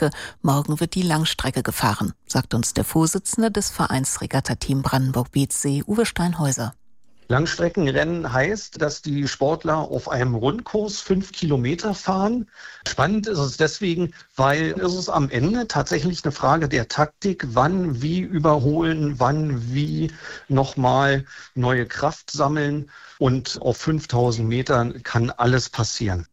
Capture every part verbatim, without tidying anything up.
Kurzstrecke. Morgen wird die Langstrecke gefahren, sagt uns der Vorsitzende des Vereins Regatta-Team Brandenburg-Bietsee, Uwe Steinhäuser. Langstreckenrennen heißt, dass die Sportler auf einem Rundkurs fünf Kilometer fahren. Spannend ist es deswegen, weil es ist am Ende tatsächlich eine Frage der Taktik, wann wie überholen, wann wie nochmal neue Kraft sammeln. Und auf fünftausend Metern kann alles passieren.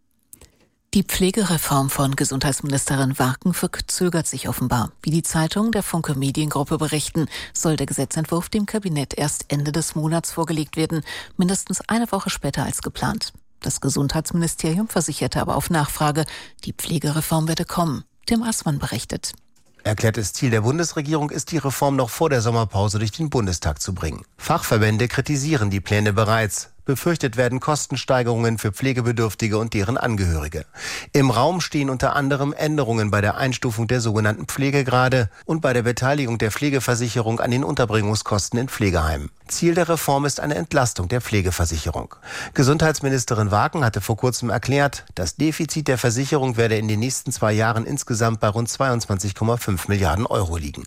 Die Pflegereform von Gesundheitsministerin Warken verzögert sich offenbar. Wie die Zeitung der Funke Mediengruppe berichten, soll der Gesetzentwurf dem Kabinett erst Ende des Monats vorgelegt werden, mindestens eine Woche später als geplant. Das Gesundheitsministerium versicherte aber auf Nachfrage, die Pflegereform werde kommen. Tim Assmann berichtet. Erklärtes Ziel der Bundesregierung ist, die Reform noch vor der Sommerpause durch den Bundestag zu bringen. Fachverbände kritisieren die Pläne bereits. Befürchtet werden Kostensteigerungen für Pflegebedürftige und deren Angehörige. Im Raum stehen unter anderem Änderungen bei der Einstufung der sogenannten Pflegegrade und bei der Beteiligung der Pflegeversicherung an den Unterbringungskosten in Pflegeheimen. Ziel der Reform ist eine Entlastung der Pflegeversicherung. Gesundheitsministerin Warken hatte vor kurzem erklärt, das Defizit der Versicherung werde in den nächsten zwei Jahren insgesamt bei rund zweiundzwanzig Komma fünf Milliarden Euro liegen.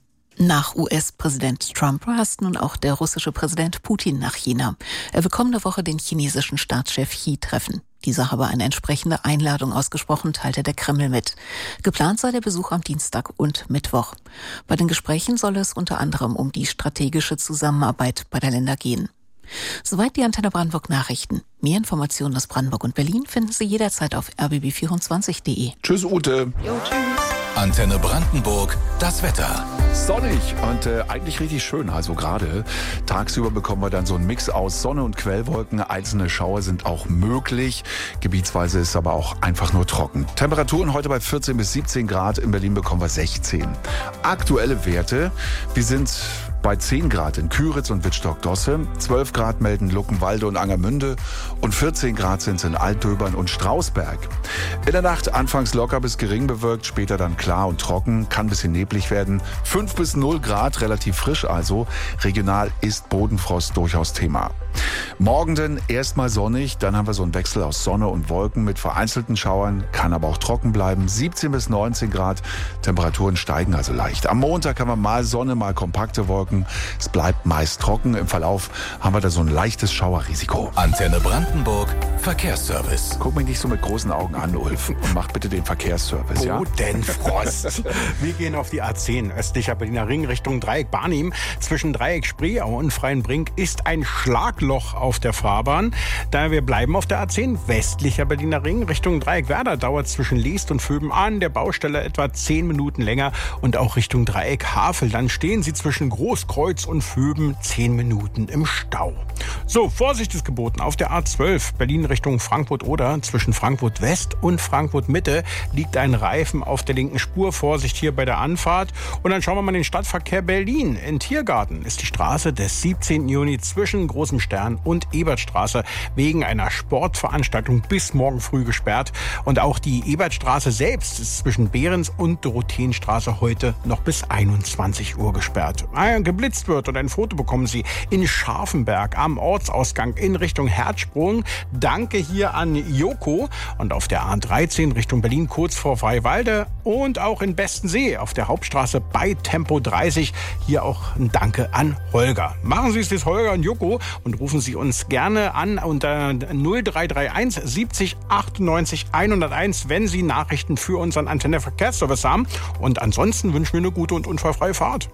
Nach U S-Präsident Trump reist nun auch der russische Präsident Putin nach China. Er will kommende Woche den chinesischen Staatschef Xi treffen. Dieser habe eine entsprechende Einladung ausgesprochen, teilte der Kreml mit. Geplant sei der Besuch am Dienstag und Mittwoch. Bei den Gesprächen soll es unter anderem um die strategische Zusammenarbeit beider Länder gehen. Soweit die Antenne Brandenburg Nachrichten. Mehr Informationen aus Brandenburg und Berlin finden Sie jederzeit auf r b b vierundzwanzig punkt de. Tschüss, Ute. Jo, tschüss. Antenne Brandenburg, das Wetter. Sonnig und äh, eigentlich richtig schön. Also gerade tagsüber bekommen wir dann so einen Mix aus Sonne und Quellwolken. Einzelne Schauer sind auch möglich. Gebietsweise ist aber auch einfach nur trocken. Temperaturen heute bei vierzehn bis siebzehn Grad. In Berlin bekommen wir sechzehn. Aktuelle Werte. Wir sind bei zehn Grad in Küritz und Wittstock-Dosse. zwölf Grad melden Luckenwalde und Angermünde. Und vierzehn Grad sind es in Altdöbern und Strausberg. In der Nacht anfangs locker bis gering bewölkt, später dann klar und trocken. Kann ein bisschen neblig werden. fünf bis null Grad, relativ frisch also. Regional ist Bodenfrost durchaus Thema. Morgen dann erstmal sonnig, dann haben wir so einen Wechsel aus Sonne und Wolken mit vereinzelten Schauern, kann aber auch trocken bleiben. siebzehn bis neunzehn Grad, Temperaturen steigen also leicht. Am Montag haben wir mal Sonne, mal kompakte Wolken. Es bleibt meist trocken. Im Verlauf haben wir da so ein leichtes Schauerrisiko. Antenne Brandenburg, Verkehrsservice. Guck mich nicht so mit großen Augen an, Ulf, und mach bitte den Verkehrsservice, ja? Bodenfrost. Wir gehen auf die A zehn, östlicher Berliner Ring, Richtung Dreieck Barnim. Zwischen Dreieck Spreeau und Freienbrink ist ein Schlagloch auf der Fahrbahn. Daher wir bleiben auf der A zehn, westlicher Berliner Ring, Richtung Dreieck Werder. Dauert zwischen Leest und Vöben an der Baustelle etwa zehn Minuten länger. Und auch Richtung Dreieck Havel. Dann stehen Sie zwischen Großkreuz und Vöben zehn Minuten im Stau. So, Vorsicht ist geboten. Auf der A zwölf, Berlin Richtung Frankfurt-Oder, zwischen Frankfurt West und Frankfurt Mitte liegt ein Reifen auf der linken Spur. Vorsicht hier bei der Anfahrt. Und dann schauen wir mal den Stadtverkehr Berlin. In Tiergarten ist die Straße des siebzehnten Juni zwischen Großem Stern und Ebertstraße wegen einer Sportveranstaltung bis morgen früh gesperrt. Und auch die Ebertstraße selbst ist zwischen Behrens und Dorotheenstraße heute noch bis einundzwanzig Uhr gesperrt. Ah, geblitzt wird und ein Foto bekommen Sie in Scharfenberg am Ortsausgang in Richtung Herzsprung. Danke hier an Joko. Und auf der A dreizehn Richtung Berlin kurz vor Freiwalde und auch in Bestensee auf der Hauptstraße bei Tempo dreißig. Hier auch ein Danke an Holger. Machen Sie es wie Holger und Joko und rufen Sie uns gerne an unter null drei drei eins siebzig achtundneunzig hunderteins, wenn Sie Nachrichten für unseren Antenne Verkehrsservice haben. Und ansonsten wünschen wir eine gute und unfallfreie Fahrt.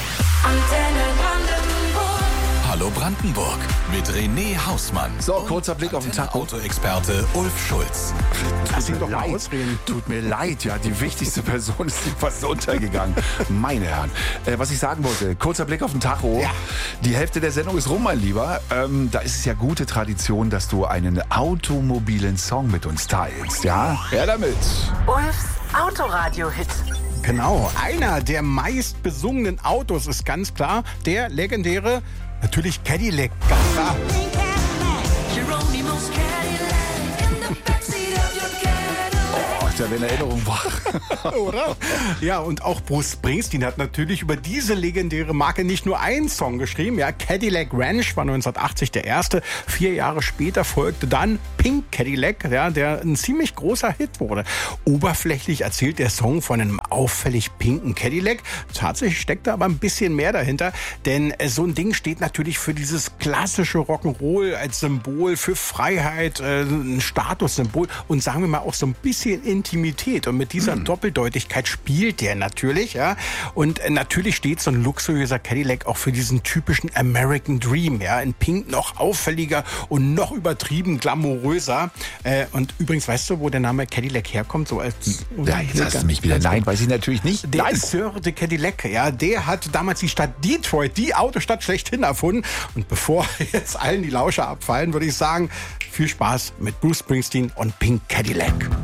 Antenne Brandenburg. Hallo Brandenburg mit René Hausmann. So, kurzer Blick auf den Tag. Autoexperte Ulf Schulz. Lass ihn doch mal ausreden. Tut mir leid, ja, die wichtigste Person ist fast untergegangen. Meine Herren. Äh, was ich sagen wollte, kurzer Blick auf den Tacho. Ja. Die Hälfte der Sendung ist rum, mein Lieber. Ähm, da ist es ja gute Tradition, dass du einen automobilen Song mit uns teilst, ja? Her damit. Ulfs Autoradio-Hit. Genau, einer der meist besungenen Autos ist ganz klar der legendäre, natürlich Cadillac. Ganz klar. da werden Erinnerungen wach. Oder? Ja, und auch Bruce Springsteen hat natürlich über diese legendäre Marke nicht nur einen Song geschrieben. Ja, Cadillac Ranch war neunzehnhundertachtzig der erste. Vier Jahre später folgte dann Pink Cadillac, ja, der ein ziemlich großer Hit wurde. Oberflächlich erzählt der Song von einem auffällig pinken Cadillac. Tatsächlich steckt da aber ein bisschen mehr dahinter, denn so ein Ding steht natürlich für dieses klassische Rock'n'Roll als Symbol für Freiheit, äh, ein Statussymbol und sagen wir mal auch so ein bisschen Intimität. Und mit dieser mhm. Doppeldeutigkeit spielt der natürlich, ja. Und äh, natürlich steht so ein luxuriöser Cadillac auch für diesen typischen American Dream, ja. In Pink noch auffälliger und noch übertrieben glamouröser. Äh, und übrigens, weißt du, wo der Name Cadillac herkommt? So als ja, jetzt hast du mich wieder. Nein, weiß ich natürlich nicht. Der Nein. Sir de Cadillac, ja, der hat damals die Stadt Detroit, die Autostadt schlechthin erfunden. Und bevor jetzt allen die Lauscher abfallen, würde ich sagen, viel Spaß mit Bruce Springsteen und Pink Cadillac.